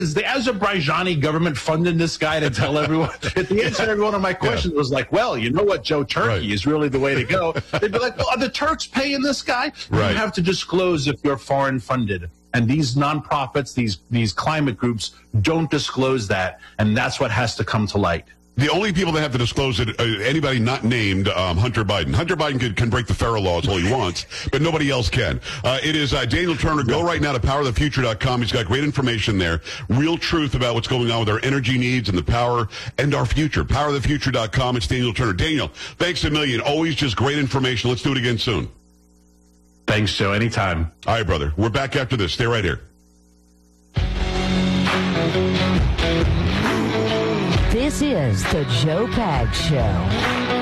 is the Azerbaijani government funding this guy to tell everyone? At the answer to every one of my questions was like, well, you know what, Joe, Turkey is really the way to go. They'd be like, well, are the Turks paying this guy? Right. You have to disclose if you're foreign funded. And these nonprofits, these climate groups don't disclose that. And that's what has to come to light. The only people that have to disclose it, anybody not named Hunter Biden. Hunter Biden can break the FARA laws all he wants, but nobody else can. It is Daniel Turner. Go right now to powerofthefuture.com. He's got great information there. Real truth about what's going on with our energy needs and the power and our future. Powerofthefuture.com. It's Daniel Turner. Daniel, thanks a million. Always just great information. Let's do it again soon. Thanks, Joe. Anytime. All right, brother. We're back after this. Stay right here. This is the Joe Pags Show.